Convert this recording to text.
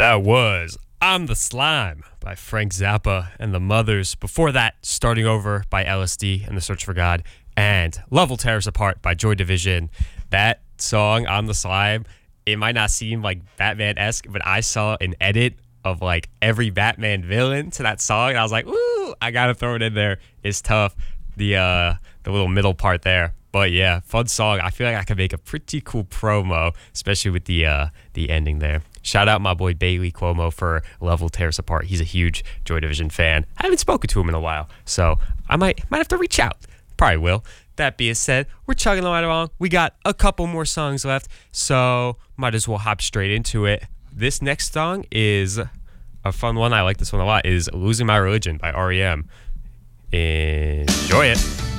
That was I'm the Slime by Frank Zappa and the Mothers. Before that, Starting Over by LSD and the Search for God, and Love Will Tear Us Apart by Joy Division. That song, I'm the Slime, it might not seem like Batman-esque, but I saw an edit of like every Batman villain to that song, and I was like, ooh, I gotta throw it in there. It's tough, the little middle part there. But yeah, fun song. I feel like I could make a pretty cool promo, especially with the ending there. Shout out my boy Bailey Cuomo for Love Will Tear Us Apart. He's a huge Joy Division fan. I haven't spoken to him in a while, so I might have to reach out. Probably will. That being said, we're chugging right along. We got a couple more songs left, so might as well hop straight into it. This next song is a fun one. I like this one a lot. Is Losing My Religion by REM. Enjoy it.